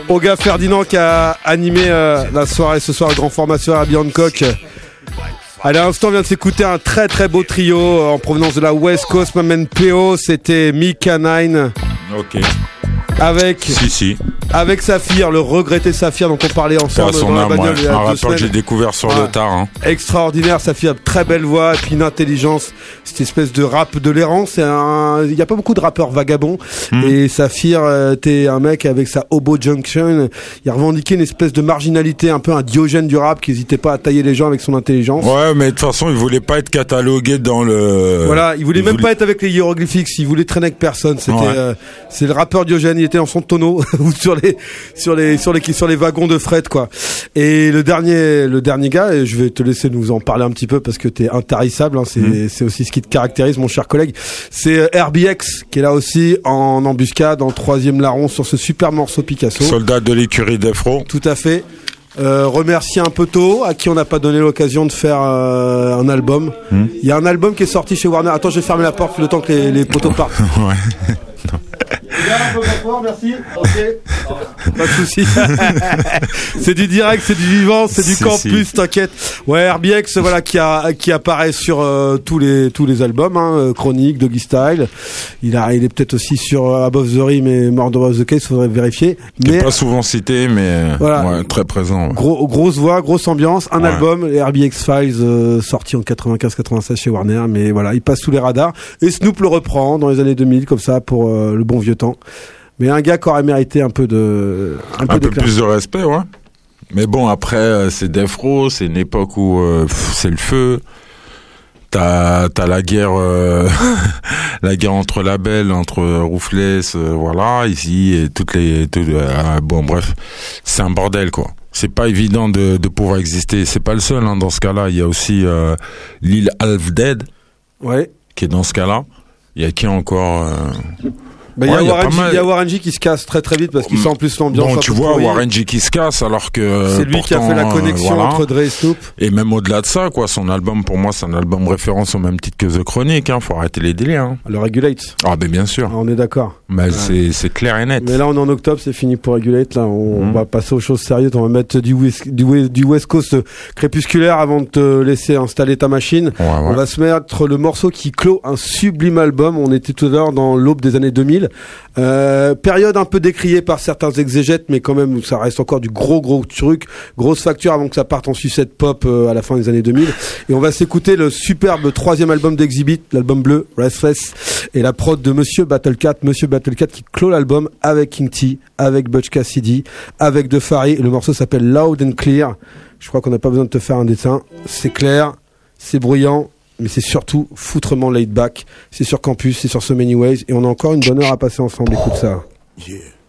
Oga Ferdinand qui a animé la soirée ce soir, le grand format soirée à Beyondcock. À l'instant, on vient de s'écouter un très très beau trio en provenance de la West Coast, Maman PO, c'était Mika 9. Ok. Avec Saphir, le regretté Saphir dont on parlait ensemble dans la bagnole il y a 2 rappeur semaines. que j'ai découvert sur le tard. Hein. Extraordinaire, Saphir, très belle voix et puis une intelligence, cette espèce de rap de l'errance. Il y a pas beaucoup de rappeurs vagabonds et Saphir était un mec avec sa Hobo Junction. Il revendiquait une espèce de marginalité, un peu un Diogène du rap qui hésitait pas à tailler les gens avec son intelligence. Ouais, mais de toute façon, il voulait pas être catalogué dans le. Voilà, il voulait pas être avec les hiéroglyphiques. Il voulait traîner avec personne. C'était, c'est le rappeur Diogène. Il était dans son tonneau ou sur les wagons de fret quoi. Et le dernier gars, et je vais te laisser nous en parler un petit peu parce que t'es intarissable. Hein, c'est aussi ce qui te caractérise, mon cher collègue. C'est RBX qui est là aussi en embuscade, en 3e larron sur ce super morceau Picasso. Soldat de l'écurie d'Efro. Tout à fait. Remercier un peu tôt à qui on n'a pas donné l'occasion de faire un album. Il y a un album qui est sorti chez Warner. Attends, je vais fermer la porte le temps que les poteaux partent. Ouais. Un peu fort, merci. Ok. Pas de soucis. C'est du direct, c'est du vivant, c'est du campus, t'inquiète. Ouais, RBX, voilà, qui apparaît sur tous les albums, hein, Chronique, Doggy Style. Il est peut-être aussi sur Above the Rim et Murder of the Case, faudrait vérifier. Mais pas souvent cité, mais voilà, ouais, très présent. Ouais. Grosse voix, grosse ambiance, un album, RBX Files, sorti en 95-96 chez Warner, mais voilà, il passe sous les radars. Et Snoop le reprend dans les années 2000, comme ça, pour le bon vieux temps. Mais un gars qui aurait mérité un peu plus de respect, ouais. Mais bon, après, c'est Defro, c'est une époque où c'est le feu. T'as la guerre, la guerre entre labels, entre Ruthless, voilà, ici, et bon, bref, c'est un bordel, quoi. C'est pas évident de pouvoir exister. C'est pas le seul, hein, dans ce cas-là. Il y a aussi Lil Half Dead, qui est dans ce cas-là. Il y a qui encore il y a Warren G qui se casse très très vite parce qu'il sent en plus l'ambiance. Bon, tu vois, Warren G qui se casse alors que c'est lui qui a fait la connexion entre Dre et Snoop. Et même au-delà de ça, quoi, son album pour moi c'est un album référence au même titre que The Chronic, hein, faut arrêter les délires. Hein. Le Regulate. Ah ben bien sûr. On est d'accord. Mais c'est clair et net. Mais là on est en octobre, c'est fini pour Regulate. Là on va passer aux choses sérieuses. On va mettre du West Coast crépusculaire avant de te laisser installer ta machine. Ouais. On va se mettre le morceau qui clôt un sublime album. On était tout à l'heure dans l'aube des années 2000. Période un peu décriée par certains exégètes, mais quand même ça reste encore du gros truc, grosse facture avant que ça parte en sucette pop à la fin des années 2000. Et on va s'écouter le superbe 3e album d'Exhibit, l'album bleu Restless, et la prod de Monsieur Battlecat qui clôt l'album avec King T, avec Butch Cassidy, avec De Fari. Le morceau s'appelle Loud and Clear. Je crois qu'on n'a pas besoin de te faire un dessin, c'est clair, c'est bruyant, mais c'est surtout foutrement laid back. C'est sur Campus, c'est sur So Many Ways, et on a encore une bonne heure à passer ensemble. Écoute ça. Yeah.